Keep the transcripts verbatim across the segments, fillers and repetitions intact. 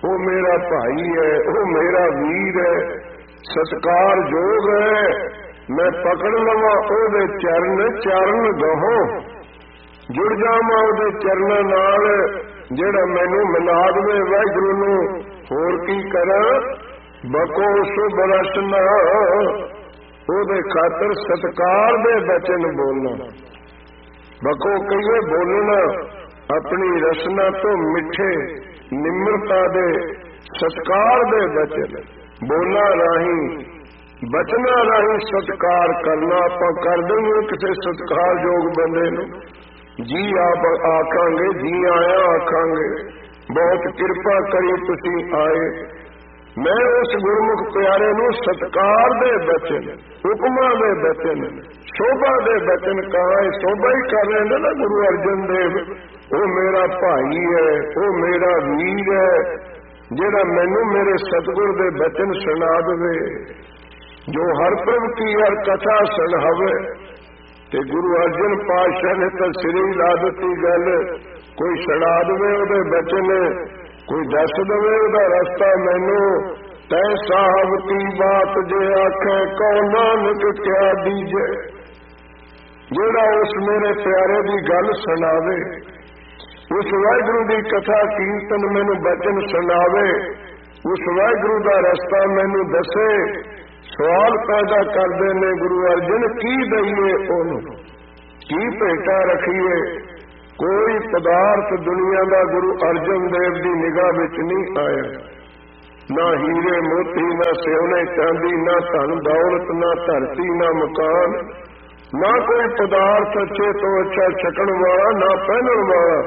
वो मेरा भाई है, वो मेरा वीर है, सत्कार जोग है, मैं पकड़ लवा ओदे चरण चरण गहो, जुड़ जावां ओदे चरणां नाल, जेड़ा मैनू मिला दवे वाहिगुरू नूं, होर की करा बको शुभ रचना, ओदे खातर सत्कार दे बचन बोलना। बको कहिए बोलना अपनी रचना तो मिठे निम्रता दे सत्कार दे बचन, बोला राही बचना राही सत्कार करना। आपां कर देंगे किसी सत्कार योग बंदे नूं जी आप आखांगे, जी आया आखांगे, बहुत कृपा करी तुसीं आए। मैं उस गुरमुख प्यारे नूं सत्कार दे बचन, हुक्मां दे बचन, शोभा दे बचन कहा। शोभा ही कर रहे ना गुरु अर्जन देव, वो मेरा भाई है, वो मेरा वीर है, जेड़ा मैनू मेरे सतगुर दे बचन सुना दे, जो हर प्रभ की हर कथा सुनावे। ते गुरु अर्जन पातशाह ने तो सिरे ही ला दी गल, कोई सुना दे उहदे बचन, कोई दस दवे उहदा रस्ता मैनू, तै साहब की बात जे आखे कौ नानक क्या दीजे। जेड़ा उस मेरे प्यारे की गल सुनावे, उस वाहिगुरू की कथा कीर्तन मैनू बचन सुनावे, उस वाहिगुरू का रस्ता मैनू दसे। सवाल पैदा करते ने गुरु अर्जन की दईए ओनू, की भेटा रखीए। कोई पदार्थ दुनिया का गुरु अर्जन देव की निगाह विच नहीं आया, ना हीरे मोती, ना सोने चांदी, ना धन दौलत, ना धरती, ना मकान, ना कोई पदार्थ अच्छे तो अच्छा छकण वाला, ना पहनण वाला।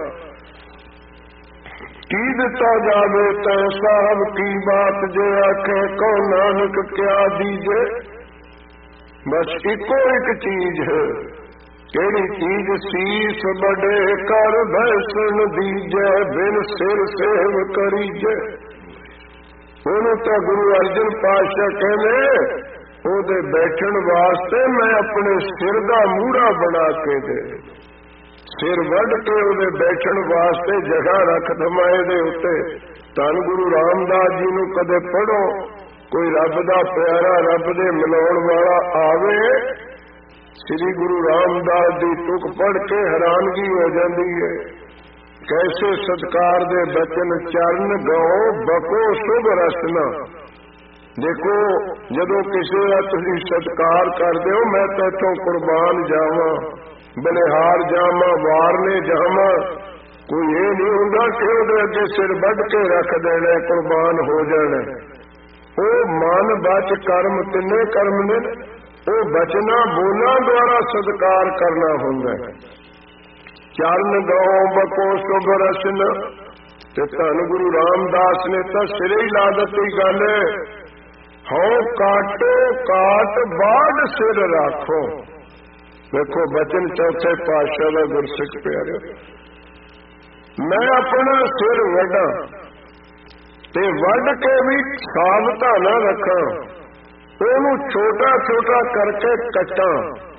की दिता जावे तै साहब की बात जे आखे कौ नानक क्या दीजे। बस इको एक चीज है, केड़ी चीज शीस बड़े कर भैसन दीजे, बिन सिर सेव करीजे। ओनू तो गुरु अर्जन पातशाह कहने ओदे बैठण वास्ते मैं अपने सिर दा मूड़ा बना के दे, सिर वढ़ के उहदे बैठण वास्ते जगह रख दवां इहदे उत्ते। धन गुरु रामदास जी नूं कदे पढ़ो, कोई रब दा प्यारा रब दे मिलाउण वाला आवे, श्री गुरु रामदास जी तुक पढ़ के हैरानगी हो जाती है। कैसे सत्कार दे बचन चरण गाओ बको शुभ रचना। देखो जदों किसी का तुसीं सत्कार करदे हो, मैं तो इत्थों कुर्बान जावां, बलिहार जावां, वारने जावां, कोई ये नहीं हुंदा कि उहदे अगे सिर वढ़ के रख देना, कुर्बान हो जाना। वो मन बच कर्म तिन्ने कर्म ने, वो बचना बोलना द्वारा सत्कार करना हुंदा है। चरण गाओ बको शुभ रचना, ते धन गुरु रामदास ने तो सिरे ही ला दी गल, हो काटो काट बाढ़ सिर राखो। देखो बचन चौथे पातशाह का गुरसिख प्यारे, मैं अपना सिर वड्डा ते वड्ड के भी सावधा ना रखा, ओनू छोटा छोटा करके कटा।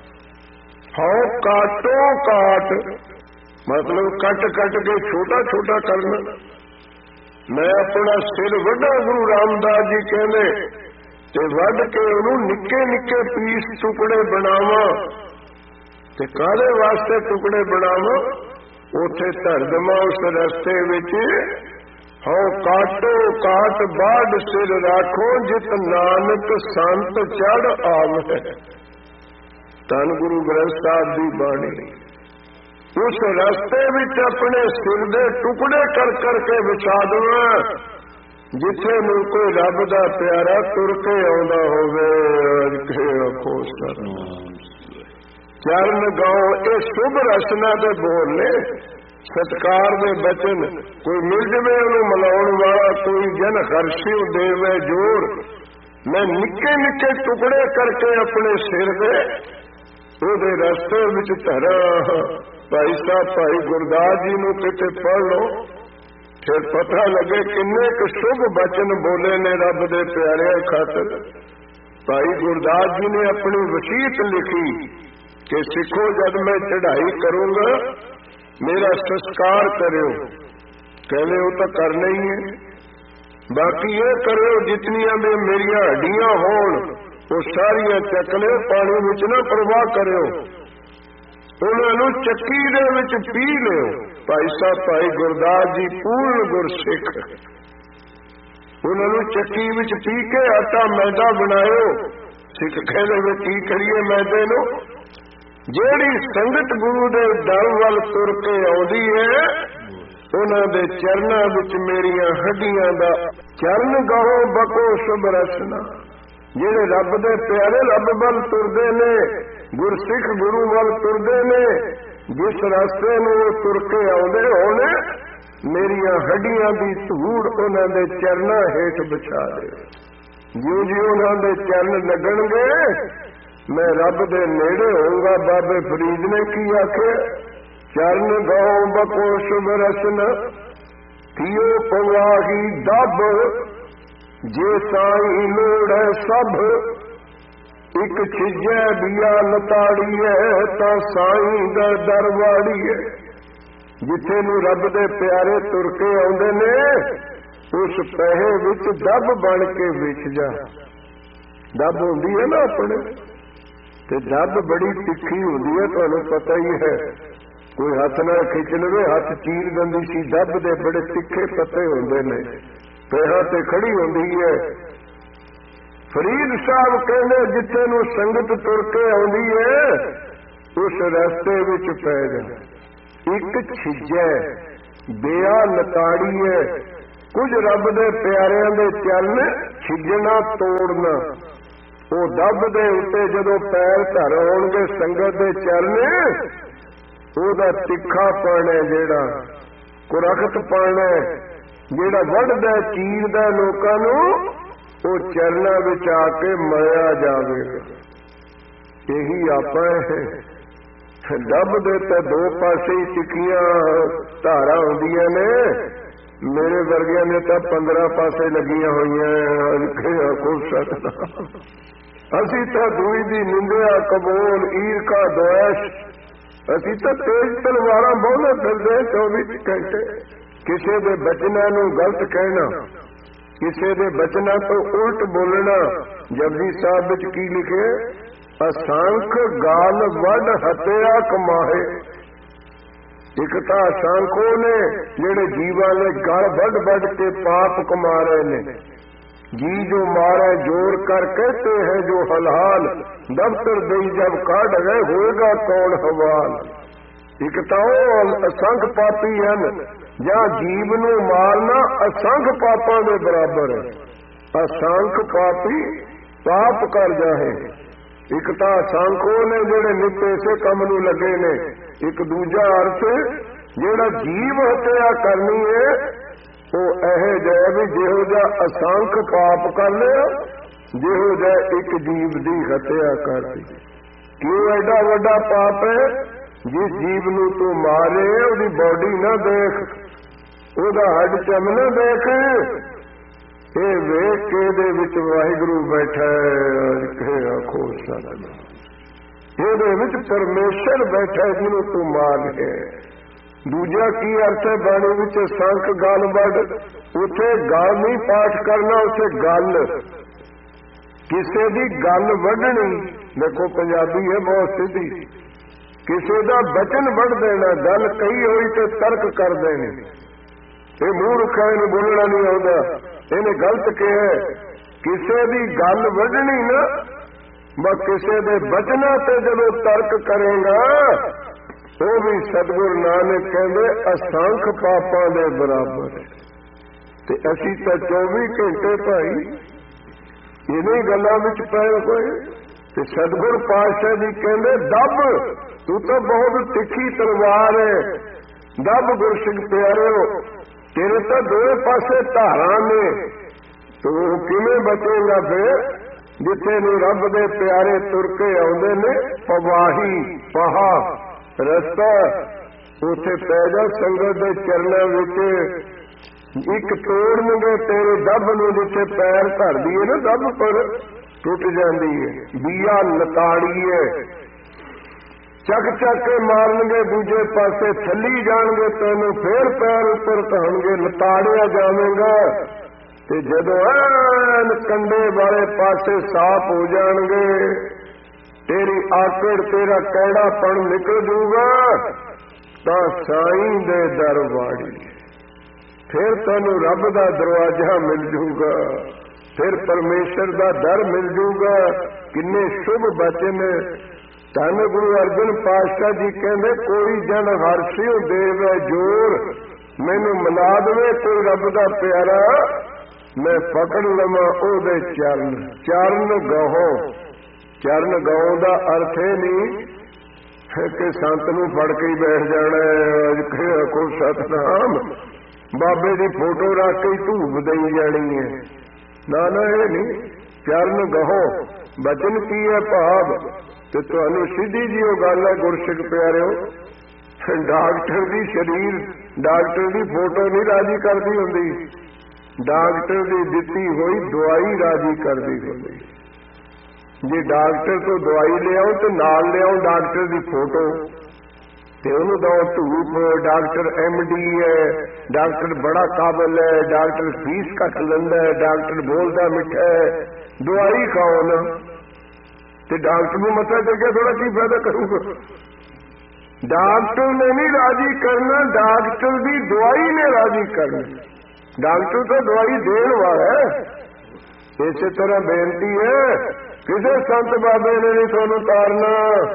हो काटो काट मतलब कट कट के छोटा छोटा करना। मैं अपना सिर वड्डा, गुरु रामदास जी कहने, ते वड्ड के ओनू निक्के निक्के पीस टुकड़े बनावा। ते काहदे वास्ते टुकड़े बनावा, उथे धर देवां उस रस्ते विच। हो काटो काट बाढ़ सिर राखो, जित नानक संत चढ़ आवे। धन गुरु ग्रंथ साहिब की बाणी। उस रस्ते विच अपने सिर दे टुकड़े कर करके विछा देवां, जिथे नूं कोई रब दा प्यारा तुर के आउंदा होवे। अरखे आखो सतनाम। चरण गाओ ये शुभ रचना दे बोल ने, सत्कार दे बचन। कोई मिल जावे उन्हें मिलाउण वाला, कोई जन हर्षी देवे जोर। मैं निक्के निक्के टुकड़े करके अपने सिर दे ओदे रस्ते विच धरा। भाई साहब भाई गुरदास जी नूं किते पढ़ लो, फिर पता लगे किन्ने क शुभ बचन बोले ने रब दे प्यारे खातर। भाई गुरदास जी ने अपनी वसीयत लिखी कि सिखो जब मैं चढ़ाई करूंगा मेरा संस्कार करो। कहले वो तो करना ही है, बाकी ये करो जितनियां भी मेरिया हड्डियां होण वो सारिया चक लियो, पानी विच ना प्रवाह करो, उन्होंने चक्की दे विच पी लियो। भाई साहब भाई गुरदास जी पूर्ण गुरसिख, उन्होंने चक्की विच पी के आटा मैदा बनायो। सिख कहते की करिए मैदे नो, जेड़ी संगत गुरु दे दर वल तुर के आउंदी है उन्हां दे चरनां विच मेरियां हड्डियां दा चरण गहो बको शुभ रसना। जेड़े रब दे प्यारे रब वल तुरदे ने, गुरसिख गुरु वल तुरदे ने, जिस रास्ते में वो तुर के आउंदे होने मेरिया हड्डियां दी धूड़ उन्हां दे चरनां हेठ बिछा दे। जिउं जिउं उन्हां दे चरण लगणगे मैं रब दे नेड़े होऊंगा। बाबे फरीद ने की आखे, चरण गहो बको शुभ रसन थियो पवाही दब, जे साई लोड़ है सब एक छिजै बिया लताड़ी है ता साई दा दरवाड़ी है। जिथे नूं रब दे प्यारे तुर के आउंदे ने उस पैहे विच दब बन के विच जा। दब हुंदी है ना अपने ते दब बड़ी तिखी हुंदी है, तुहानूं पता ही है। कोई हथ नाल खिच लवे हथ चीर दिंदी सी। दब दे बड़े तिखे पत्ते हुंदे ने, पैहां ते खड़ी हुंदी है। फरीद साहब कहने जिथे नूं संगत तुर के आउंदी है उस रस्ते विच पै जा। एक छिजै बेआ लताड़ी है, कुछ रब दे प्यारिਆਂ दे चरण छिजना तोड़ना। वो दब दे उत्ते जदों पैर धर होणगे संगत दे चरण, ਉਹਦਾ ਤਿੱਖਾਪਣ ਹੈ ਜਿਹੜਾ ਕੁਰਖਤਪਣ ਹੈ ਜਿਹੜਾ ਵੱਢਦਾ ਚੀਰਦਾ ਲੋਕਾਂ ਨੂੰ, ਉਹ ਚਰਨਾਂ ਵਿੱਚ ਆ ਕੇ ਮਰਿਆ ਜਾਵੇਗਾ। ਇਹੀ ਆਪਾਂ ਰੱਬ ਦੇ ਤਾਂ ਦੋ ਪਾਸੇ ਹੀ ਤਿੱਖੀਆਂ ਧਾਰਾਂ ਹੁੰਦੀਆਂ ਨੇ, ਮੇਰੇ ਵਰਗਿਆਂ ਨੇ ਤਾਂ ਪੰਦਰਾਂ ਪਾਸੇ ਲੱਗੀਆਂ ਹੋਈਆਂ। ਖੁਦ ਸਕਦਾ ਅਸੀਂ ਤਾਂ ਦੂਈ ਦੀ ਨਿੰਦਿਆ ਕਬੂਲ ਈਰਖਾ ਦੋਸ਼, ਅਸੀਂ ਤਾਂ ਤੇਜ਼ ਤਲਵਾਰਾਂ ਬੋਲੇ ਫਿਰਦੇ ਚੌਵੀ ਘੰਟੇ। ਕਿਸੇ ਦੇ ਬਚਨਾਂ ਨੂੰ ਗਲਤ ਕਹਿਣਾ, ਕਿਸੇ ਦੇ ਬਚਨਾਂ ਤੋਂ ਉਲਟ ਬੋਲਣਾ। ਜਪਜੀ ਸਾਹਿਬ ਵਿੱਚ ਕੀ ਲਿਖੇ, ਅਸੰਖ ਗਾਲ ਵੱਢ ਹੱਤਿਆ ਕਮਾਹੇ। ਇੱਕ ਤਾਂ ਅਸੰਖੋ ਨੇ ਜਿਹੜੇ ਜੀਵਾਂ ਨੇ ਗਲ ਵੱਢ ਵੱਢ ਕੇ ਪਾਪ ਕਮਾ ਰਹੇ ਨੇ। जी जो मारे जोर कर कहते हैं जो हलहाल, दफ्तर दई जब काढ़ गए होएगा कौन हवाल। एक तो असंख पापी हैं, जहाँ जीव नू मारना असंख पापां दे बराबर है। असंख पापी पाप कर जाए। एक तो असंखो ने जेड़े नित इसे कम नू लगे ने। एक दूजा अर्थ जेड़ा जीव हत्या करनी है वो यह जै भी जिहो जा असंख पाप कर लिया, जिहो जा एक जीव की हत्या कर दी। क्यों एडा वड्डा पाप है? जिस जीव नू तू मारे उसकी बॉडी ना देख, उसका हड चम ना देख, ये वेख के दे विच वाहिगुरू बैठा है। आखो ये परमेश्वर बैठा है जिन्हों तू मार है। दूजा की अर्थ है बाणी विच संख गल वड, उथे गल नहीं पाठ करना, उसे गल किसी की गल वढनी। देखो पंजाबी है बहुत सीधी, किसी का बचन वढ़ देना, गल कही हुई तो तर्क कर देने। ये मूँह रुखा इन्हें बोलना नहीं आता, इन्हें गलत कहा है। किसी की गल वढनी ना, मैं किसी के बचना ते जदों तर्क करेगा वो भी सतगुरु नानक कहते असंख पापां दे बराबर है। ते असीं तां चौबी घंटे भाई इन्हीं गल्लां विच पए होए। ते सतगुरु पातशाह जी कहते दब तू तो बहुत तिखी तलवार है, दब गुरसिख प्यारिओ तेरे तो दोए पासे धारां ने, तू किवें बचेगा फिर जिथे नूं रब दे प्यारे तुर के आउंदे ने। पवाही पहा रस्ता उथे पै जा, संगत दे चरणां विच एक तोड़नगे तेरे दब नूं। जिथे पैर धर दीए ना दब पर टुट जाती है। बिया लताड़ी है, चक चक के मारनगे दूजे पासे थली जाणगे, तैनूं फिर पैर उपर धरनगे, लताड़िया जावेगा ਤੇ ਜਦੋਂ ਐਨ ਕੰਡੇ ਵਾਲੇ ਪਾਸੇ ਸਾਫ਼ ਹੋ ਜਾਣਗੇ, ਤੇਰੀ ਆਕੜ ਤੇਰਾ ਕਿਹੜਾਪਣ ਨਿਕਲ ਜੂਗਾ, ਤਾਂ ਸਾਈਂ ਦੇ ਦਰ ਵਾੜੀ, ਫਿਰ ਤੈਨੂੰ ਰੱਬ ਦਾ ਦਰਵਾਜ਼ਾ ਮਿਲ ਜੂਗਾ, ਫਿਰ ਪਰਮੇਸ਼ਰ ਦਾ ਦਰ ਮਿਲ ਜੂਗਾ। ਕਿੰਨੇ ਸ਼ੁਭ ਬਚਨ। ਧੰਨ ਗੁਰੂ ਅਰਜਨ ਪਾਤਸ਼ਾਹ ਜੀ ਕਹਿੰਦੇ, ਕੋਈ ਜਨ ਹਰਸ਼ਿਓ ਦੇਵੇ ਜੋਰ, ਮੈਨੂੰ ਮਿਲਾ ਦੇਵੇ ਕੋਈ ਰੱਬ ਦਾ ਪਿਆਰਾ, ਮੈਂ ਪਕੜ ਲਵਾਂ ਉਹਦੇ ਚਰਨ। ਚਰਨ ਗਹੋ, ਚਰਨ ਗਹੋ ਦਾ ਅਰਥ ਇਹ ਨਹੀਂ ਕਿ ਸੰਤ ਨੂੰ ਫੜ ਕੇ ਹੀ ਬੈਠ ਜਾਣਾ, ਅੱਜ ਕੋ ਸਤਨਾਮ ਬਾਬੇ ਦੀ ਫੋਟੋ ਰੱਖ ਕੇ ਧੂਪ ਦੇਈ ਜਾਣੀ ਹੈ, ਨਾ ਨਾ ਇਹ ਨਹੀਂ। ਚਰਨ ਗਹੋ ਬਚਨ ਕੀ ਹੈ ਭਾਵ, ਤੇ ਤੁਹਾਨੂੰ ਸਿੱਧੀ ਜੀ ਉਹ ਗੱਲ ਹੈ ਗੁਰਸਿੱਖ ਪਿਆਰਿਓ, ਡਾਕਟਰ ਦੀ ਸਰੀਰ ਡਾਕਟਰ ਦੀ ਫੋਟੋ ਨਹੀਂ ਰਾਜੀ ਕਰਦੀ ਹੁੰਦੀ, ਡਾਕਟਰ ਦੀ ਦਿੱਤੀ ਹੋਈ ਦਵਾਈ ਰਾਜੀ ਕਰਦੀ ਹੁੰਦੀ। ਜੇ ਡਾਕਟਰ ਤੋਂ ਦਵਾਈ ਲਿਆਓ ਤੇ ਨਾਲ ਲਿਆਓ ਡਾਕਟਰ ਦੀ ਫੋਟੋ, ਤੇ ਉਹਨੂੰ ਦੋ ਧੂਪ। ਡਾਕਟਰ ਐਮ ਡੀ ਹੈ, ਡਾਕਟਰ ਬੜਾ ਕਾਬਲ ਹੈ, ਡਾਕਟਰ ਫੀਸ ਘੱਟ ਲੈਂਦਾ ਹੈ, ਡਾਕਟਰ ਬੋਲਦਾ ਮਿੱਠਾ ਹੈ, ਦਵਾਈ ਖਾਓ ਨਾ। ਤੇ ਡਾਕਟਰ ਨੂੰ ਮੱਥਾ ਟੇਕਿਆ ਥੋੜਾ ਕੀ ਫਾਇਦਾ ਕਰੂਗਾ। ਡਾਕਟਰ ਨੇ ਨਹੀਂ ਰਾਜੀ ਕਰਨਾ, ਡਾਕਟਰ ਦੀ ਦਵਾਈ ਨੇ ਰਾਜੀ ਕਰਨਾ। ਡਾਕਟਰ ਤਾਂ ਦਵਾਈ ਦੇਣ ਵਾਲਾ ਹੈ। ਇਸੇ ਤਰ੍ਹਾਂ ਬੇਨਤੀ ਹੈ, ਕਿਸੇ ਸੰਤ ਬਾਬੇ ਨੇ ਨਹੀਂ ਤੁਹਾਨੂੰ ਤਾਰਨਾ,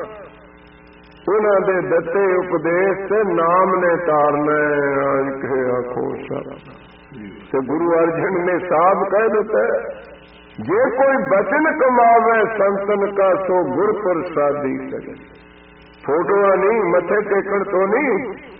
ਉਹਨਾਂ ਦੇ ਦਿੱਤੇ ਉਪਦੇਸ਼ ਤੇ ਨਾਮ ਨੇ ਤਾਰਨਾ। ਆਖੋ ਸਾਰਾ ਤੇ ਗੁਰੂ ਅਰਜਨ ਨੇ ਸਾਬ ਕਹਿ ਦਿੱਤਾ, ਜੇ ਕੋਈ ਬਚਨ ਕਮਾਵੇ ਸੰਤਨ ਕਾ ਸੋ ਗੁਰ ਪ੍ਰਸਾਦੀ ਕਰੇ। ਫੋਟੋਆਂ ਨਹੀਂ, ਮੱਥੇ ਟੇਕਣ ਤੋਂ ਨਹੀਂ,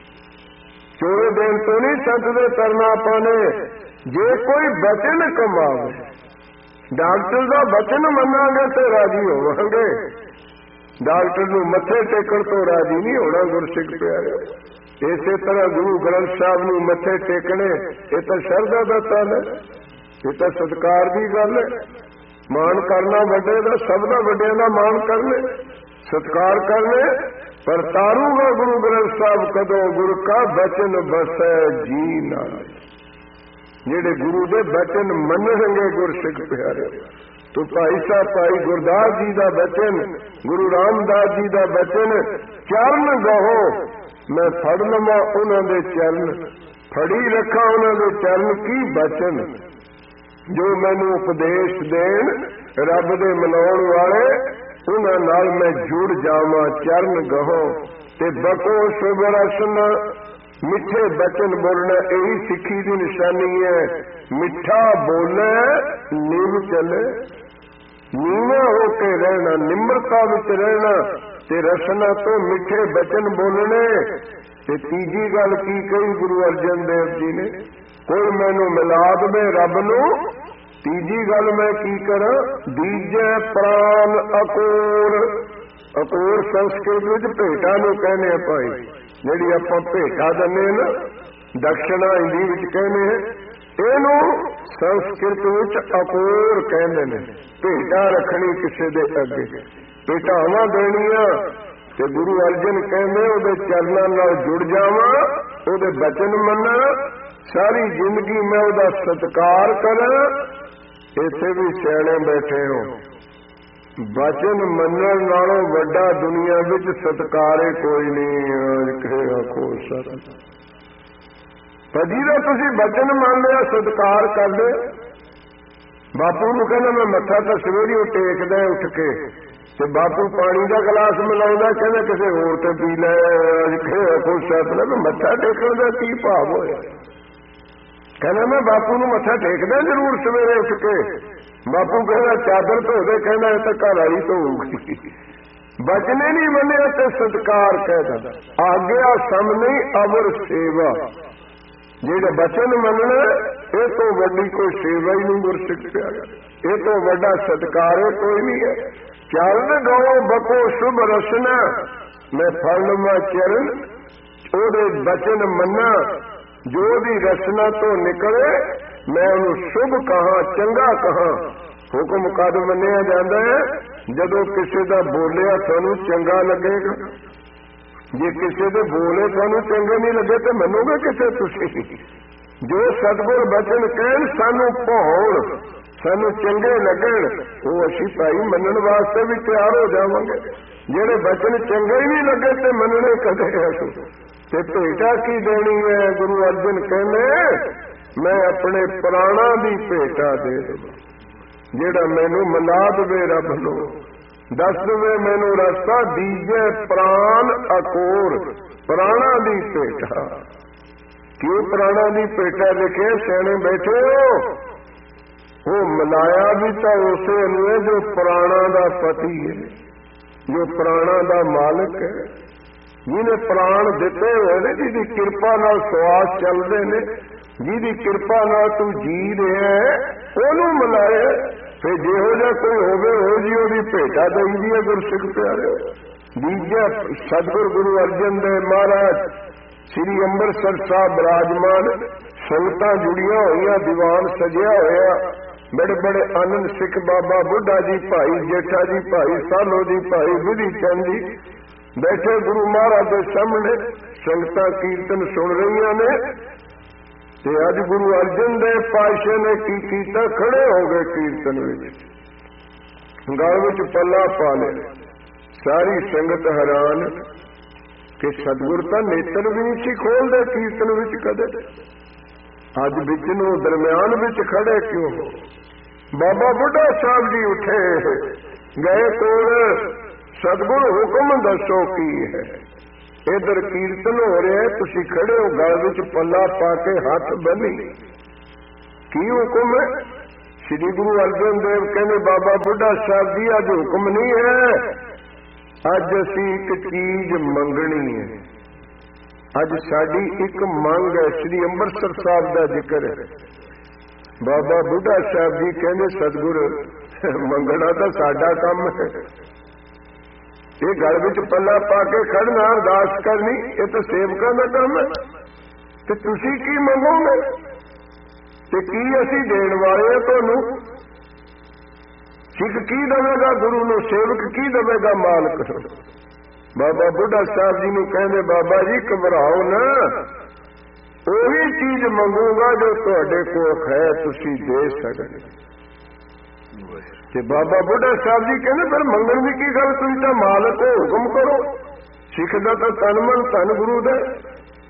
ਚੋਰੇ ਦੇਣ ਤੋਂ ਨਹੀਂ ਸੰਤ ਦੇ ਤਰਨਾ ਪਾਣੇ। ਜੇ ਕੋਈ ਬਚਨ ਕਮਾਵੇ, ਡਾਕਟਰ ਦਾ ਬਚਨ ਮੰਨਾਂਗੇ ਤੇ ਰਾਜੀ ਹੋਵਾਂਗੇ, ਡਾਕਟਰ ਨੂੰ ਮੱਥੇ ਟੇਕਣ ਤੋਂ ਰਾਜੀ ਨਹੀਂ ਹੋਣਾ ਗੁਰਸਿੱਖ ਪਿਆਰਿਓ। ਇਸੇ ਤਰ੍ਹਾਂ ਗੁਰੂ ਗ੍ਰੰਥ ਸਾਹਿਬ ਨੂੰ ਮੱਥੇ ਟੇਕਣੇ, ਇਹ ਤਾਂ ਸ਼ਰਧਾ ਦਾ ਤਨ ਹੈ, ਇਹ ਤਾਂ ਸਤਿਕਾਰ ਦੀ ਗੱਲ ਹੈ। ਮਾਣ ਕਰਨਾ ਵੱਡੇ ਦਾ, ਸਭ ਦਾ ਵੱਡਿਆਂ ਦਾ ਮਾਣ ਕਰਨੇ, ਸਤਿਕਾਰ ਕਰਨੇ। ਪਰ ਤਾਰੂਗਾ ਗੁਰੂ ਗ੍ਰੰਥ ਸਾਹਿਬ ਕਦੋਂ, ਗੁਰ ਕਾ ਬਚਨ ਬਸੈ ਜੀ ਨਾਲ। ਜਿਹੜੇ ਗੁਰੂ ਦੇ ਬਚਨ ਮੰਨਣਗੇ ਗੁਰਸਿੱਖ ਪਿਆਰਿਓ, ਤੋ ਭਾਈ ਸਾਹਿਬ ਭਾਈ ਗੁਰਦਾਸ ਜੀ ਦਾ ਬਚਨ, ਗੁਰੂ ਰਾਮਦਾਸ ਜੀ ਦਾ ਬਚਨ, ਚਰਨ ਗਹੋ ਮੈਂ ਫੜ ਲਵਾਂ ਉਹਨਾਂ ਦੇ ਚਰਨ, ਫੜੀ ਰੱਖਾਂ ਉਹਨਾਂ ਦੇ ਚਰਨ। ਕੀ ਬਚਨ ਜੋ ਮੈਨੂੰ ਉਪਦੇਸ਼ ਦੇਣ ਰੱਬ ਦੇ ਮਨਾਉਣ ਵਾਲੇ, ਉਹਨਾਂ ਨਾਲ ਮੈਂ ਜੁੜ ਜਾਵਾਂ। ਚਰਨ ਗਹੋ ਤੇ ਬਕੋ ਸ਼ੁਭ ਰਸਨ, ਮਿੱਠੇ ਬਚਨ ਬੋਲਣਾ ਇਹੀ ਸਿੱਖੀ ਦੀ ਨਿਸ਼ਾਨੀ ਹੈ। ਮਿੱਠਾ ਬੋਲੇ ਨਿਮ ਚਲੇ, ਨੀਵਾਂ ਹੋ ਕੇ ਰਹਿਣਾ, ਨਿਮਰਤਾ ਵਿੱਚ ਰਹਿਣਾ ਤੇ ਰਸਨਾ ਤੋਂ ਮਿੱਠੇ ਬਚਨ ਬੋਲਣੇ। ਤੇ ਤੀਜੀ ਗੱਲ ਕੀ ਕਹੀ ਗੁਰੂ ਅਰਜਨ ਦੇਵ ਜੀ ਨੇ, ਕੋਈ ਮੈਨੂੰ ਮਿਲਾ ਦੇਵੇ ਰੱਬ ਨੂੰ। ਤੀਜੀ ਗੱਲ ਮੈਂ ਕੀ ਕਰਾਂ, ਦੀਜੇ ਪ੍ਰਾਨ ਅਕੋਰ। ਅਕੋਰ ਸੰਸਕ੍ਰਿਤ ਵਿੱਚ ਭੇਟਾ ਨੂੰ ਕਹਿੰਦੇ ਆ ਭਾਈ, ਜਿਹੜੀ ਆਪਾਂ ਭੇਟਾ ਦਿੰਦੇ ਨਾ, ਦਕਸ਼ਣਾ ਹਿੰਦੀ ਵਿੱਚ ਕਹਿੰਦੇ ਆ, ਇਹਨੂੰ ਸੰਸਕ੍ਰਿਤ ਵਿੱਚ ਅਕੋਰ ਕਹਿੰਦੇ ਨੇ। ਭੇਟਾ ਰੱਖਣੀ ਕਿਸੇ ਦੇ ਅੱਗੇ, ਭੇਟਾਵਾਂ ਦੇਣੀਆਂ। ਤੇ ਗੁਰੂ ਅਰਜਨ ਕਹਿੰਦੇ ਉਹਦੇ ਚਰਨਾਂ ਨਾਲ ਜੁੜ ਜਾਵਾਂ, ਉਹਦੇ ਬਚਨ ਮੰਨਾਂ, ਸਾਰੀ ਜ਼ਿੰਦਗੀ ਮੈਂ ਉਹਦਾ ਸਤਿਕਾਰ ਕਰਾਂ। ਇੱਥੇ ਵੀ ਸਿਆਣੇ ਬੈਠੇ ਹੋ, ਬਚਨ ਮੰਨਣ ਨਾਲੋਂ ਵੱਡਾ ਦੁਨੀਆ ਵਿੱਚ ਸਤਿਕਾਰੇ ਕੋਈ ਨਹੀਂ। ਆਖੋ ਸਤ ਭਜੀ ਦਾ ਤੁਸੀਂ ਬਚਨ ਮੰਨ ਲਿਆ, ਸਤਿਕਾਰ ਕਰਦੇ। ਬਾਪੂ ਨੂੰ ਕਹਿੰਦਾ ਮੈਂ ਮੱਥਾ ਤਾਂ ਸਵੇਰੇ ਟੇਕਦਾ ਉੱਠ ਕੇ, ਤੇ ਬਾਪੂ ਪਾਣੀ ਦਾ ਗਲਾਸ ਮਿਲਾਉਂਦਾ, ਕਹਿੰਦਾ ਕਿਸੇ ਹੋਰ ਤੇ ਪੀ ਲੈ। ਆਖੋ ਸਤ ਨਾ ਮੱਥਾ ਟੇਕਣ ਦਾ ਕੀ ਭਾਵ ਹੋਇਆ? ਕਹਿੰਦਾ ਮੈਂ ਬਾਪੂ ਨੂੰ ਮੱਥਾ ਟੇਕਦਾ ਜ਼ਰੂਰ ਸਵੇਰੇ ਉੱਠ ਕੇ। ਬਾਪੂ ਕਹਿੰਦਾ ਚਾਦਰ ਧੋ ਦੇ, ਕਹਿੰਦਾ ਇਹ ਤਾਂ ਘਰ ਵਾਲੀ ਧੋਊਗੀ। ਬਚਨੇ ਨਹੀਂ ਮੰਨਿਆ ਤੇ ਸਤਿਕਾਰ ਕਹਿਦਾ। ਆਗਿਆ ਸਮ ਨਹੀਂ ਅਵਰ ਸੇਵਾ। ਜਿਹੜੇ ਬਚਨ ਮੰਨਣਾ, ਇਹ ਤੋਂ ਵੱਡੀ ਕੋਈ ਸੇਵਾ ਹੀ ਨਹੀਂ ਗੁਰਸਿੱਖ ਪਿਆਰਿਆ, ਇਹ ਤੋਂ ਵੱਡਾ ਸਤਿਕਾਰ ਕੋਈ ਨਹੀਂ ਹੈ। ਚਰਨ ਗਓ ਬਕੋ ਸ਼ੁਭ ਰਸਨਾ, ਮੈਂ ਫੜ ਲਵਾਂ ਚਰਨ, ਉਹਦੇ ਬਚਨ ਮੰਨਾ, ਜੋ ਵੀ ਰਸਨਾ ਤੋਂ ਨਿਕਲੇ ਮੈਂ ਉਹਨੂੰ ਸ਼ੁਭ ਕਹਾਂ, ਚੰਗਾ ਕਹਾਂ। ਹੁਕਮ ਕਦ ਮੰਨਿਆ ਜਾਂਦਾ ਹੈ? ਜਦੋਂ ਕਿਸੇ ਦਾ ਬੋਲਿਆ ਤੁਹਾਨੂੰ ਚੰਗਾ ਲੱਗੇਗਾ। ਜੇ ਕਿਸੇ ਦੇ ਬੋਲੇ ਤੁਹਾਨੂੰ ਚੰਗੇ ਨਹੀਂ ਲੱਗੇ ਤੇ ਮੰਨੋਗੇ ਕਿਸੇ ਤੁਸੀਂ? ਜੋ ਸਤਿਗੁਰ ਬਚਨ ਕਹਿਣ ਸਾਨੂੰ ਭਾਉਣ, ਸਾਨੂੰ ਚੰਗੇ ਲੱਗਣ, ਉਹ ਅਸੀਂ ਭਾਈ ਮੰਨਣ ਵਾਸਤੇ ਵੀ ਤਿਆਰ ਹੋ ਜਾਵਾਂਗੇ। ਜਿਹੜੇ ਬਚਨ ਚੰਗੇ ਹੀ ਨਹੀਂ ਲੱਗੇ ਤੇ ਮੰਨਣੇ ਕਦੇ ਅਸੀਂ ਤੇ ਭੇਟਾ ਕੀ ਦੇਣੀ ਹੈ? ਗੁਰੂ ਅਰਜਨ ਕਹਿੰਦੇ ਮੈਂ ਆਪਣੇ ਪ੍ਰਾਣਾਂ ਦੀ ਭੇਟਾ ਦੇ ਦੇਵਾਂ। ਜਿਹੜਾ ਮੈਨੂੰ ਮਿਲਾ ਦੇਵੇ ਰੱਬ ਨੂੰ, ਦੱਸ ਦੇਵੇ ਮੈਨੂੰ ਰਸਤਾ, ਦੀਜੇ ਪ੍ਰਾਣ ਅਕੋਰ, ਪ੍ਰਾਣਾਂ ਦੀ ਭੇਟਾ। ਕਿਉਂ ਪ੍ਰਾਣਾਂ ਦੀ ਭੇਟਾ ਲਿਖੇ? ਸਿਆਣੇ ਬੈਠੇ ਹੋ, ਉਹ ਮਿਲਾਇਆ ਵੀ ਤਾਂ ਉਸੇ ਨੂੰ ਹੈ ਜੋ ਪ੍ਰਾਣਾਂ ਦਾ ਪਤੀ ਹੈ, ਜੋ ਪ੍ਰਾਣਾਂ ਦਾ ਮਾਲਕ ਹੈ, ਜਿਹਨੇ ਪ੍ਰਾਣ ਦਿੱਤੇ ਹੋਏ ਨੇ, ਜਿਹਦੀ ਕਿਰਪਾ ਨਾਲ ਸਵਾਸ ਚੱਲਦੇ ਨੇ, ਜਿਹਦੀ ਕਿਰਪਾ ਨਾਲ ਤੂੰ ਜੀ ਰਿਹਾ ਉਹਨੂੰ ਮਿਲਾਇਆ। ਫਿਰ ਜਿਹੋ ਜਿਹਾ ਕੋਈ ਹੋਵੇ ਉਹ ਜੀ ਉਹਦੀ ਭੇਟਾ ਦੇਈਦੀ ਹੈ ਗੁਰਸਿੱਖ ਪਿਆਰਿਓ। ਦੂਜਾ ਸਤਿਗੁਰ ਗੁਰੂ ਅਰਜਨ ਦੇਵ ਮਹਾਰਾਜ ਸ੍ਰੀ ਅੰਮ੍ਰਿਤਸਰ ਸਾਹਿਬ ਬਿਰਾਜਮਾਨ, ਸੰਗਤਾਂ ਜੁੜੀਆਂ ਹੋਈਆਂ, ਦੀਵਾਨ ਸਜਿਆ ਹੋਇਆ, ਬੜੇ ਬੜੇ ਆਨੰਦ ਸਿੱਖ ਬਾਬਾ ਬੁੱਢਾ ਜੀ, ਭਾਈ ਜੇਠਾ ਜੀ, ਭਾਈ ਸਾਲੋ ਜੀ, ਭਾਈ ਵਿਧੀ ਚੰਦ ਜੀ ਬੈਠੇ ਗੁਰੂ ਮਹਾਰਾਜ ਦੇ ਸਾਹਮਣੇ। ਸੰਗਤਾਂ ਕੀਰਤਨ ਸੁਣ ਰਹੀਆਂ ਨੇ ਤੇ ਅੱਜ ਗੁਰੂ ਅਰਜਨ ਦੇਵ ਪਾਤਸ਼ਾਹ ਨੇ ਕੀ ਕੀਤਾ? ਖੜੇ ਹੋ ਗਏ ਕੀਰਤਨ ਵਿੱਚ, ਗਲ ਵਿੱਚ ਪੱਲਾ ਪਾ ਲਿਆ। ਸਾਰੀ ਸੰਗਤ ਹੈਰਾਨ ਕਿ ਸਤਿਗੁਰ ਤਾਂ ਨੇਤਰ ਵੀ ਨਹੀਂ ਸੀ ਖੋਲਦੇ ਕੀਰਤਨ ਵਿੱਚ ਕਦੇ, ਅੱਜ ਵਿੱਚ ਨੂੰ ਦਰਮਿਆਨ ਵਿੱਚ ਖੜੇ ਕਿਉਂ? ਬਾਬਾ ਬੁੱਢਾ ਸਾਹਿਬ ਜੀ ਉੱਠੇ ਗਏ ਕੋਲ, ਸਤਿਗੁਰ ਹੁਕਮ ਦੱਸੋ ਕੀ ਹੈ? ਇਧਰ ਕੀਰਤਨ ਹੋ ਰਿਹਾ, ਤੁਸੀਂ ਖੜੇ ਹੋ, ਗਲ ਵਿੱਚ ਪੱਲਾ ਪਾ ਕੇ ਹੱਥ ਬੰਨੀ, ਕੀ ਹੁਕਮ ਹੈ? ਸ੍ਰੀ ਗੁਰੂ ਅਰਜਨ ਦੇਵ ਕਹਿੰਦੇ ਬਾਬਾ ਬੁੱਢਾ ਸਾਹਿਬ ਜੀ ਅੱਜ ਹੁਕਮ ਨਹੀਂ ਹੈ, ਅੱਜ ਅਸੀਂ ਇੱਕ ਚੀਜ਼ ਮੰਗਣੀ ਹੈ, ਅੱਜ ਸਾਡੀ ਇੱਕ ਮੰਗ ਹੈ। ਸ੍ਰੀ ਅੰਮ੍ਰਿਤਸਰ ਸਾਹਿਬ ਦਾ ਜ਼ਿਕਰ ਹੈ। ਬਾਬਾ ਬੁੱਢਾ ਸਾਹਿਬ ਜੀ ਕਹਿੰਦੇ ਸਤਿਗੁਰ ਮੰਗਣਾ ਤਾਂ ਸਾਡਾ ਕੰਮ ਹੈ, ਇਹ ਗਲ ਵਿੱਚ ਪੱਲਾ ਪਾ ਕੇ ਖੜਨਾ, ਅਰਦਾਸ ਕਰਨੀ, ਇਹ ਤਾਂ ਸੇਵਕਾਂ ਦਾ ਕੰਮ ਹੈ, ਤੇ ਤੁਸੀਂ ਕੀ ਮੰਗੋਗੇ ਤੇ ਕੀ ਅਸੀਂ ਦੇਣ ਵਾਲੇ ਹਾਂ ਤੁਹਾਨੂੰ? ਸਿੱਖ ਕੀ ਦੇਵੇਗਾ ਗੁਰੂ ਨੂੰ, ਸੇਵਕ ਕੀ ਦੇਵੇਗਾ ਮਾਲਕ ਨੂੰ? ਬਾਬਾ ਬੁੱਢਾ ਸਾਹਿਬ ਜੀ ਨੂੰ ਕਹਿੰਦੇ ਬਾਬਾ ਜੀ ਘਬਰਾਓ ਨਾ, ਉਹੀ ਚੀਜ਼ ਮੰਗੂਗਾ ਜੋ ਤੁਹਾਡੇ ਕੋਲ ਹੈ, ਤੁਸੀਂ ਦੇ ਸਕਦੇ। ਤੇ ਬਾਬਾ ਬੁੱਢਾ ਸਾਹਿਬ ਜੀ ਕਹਿੰਦੇ ਫਿਰ ਮੰਗਣ ਦੀ ਕੀ ਗੱਲ, ਤੁਸੀਂ ਤਾਂ ਮਾਲਕ ਹੋ, ਹੁਕਮ ਕਰੋ। ਸਿੱਖ ਦਾ ਤਾਂ ਤਨ ਮਨ ਧੰਨ ਗੁਰੂ ਦਾ,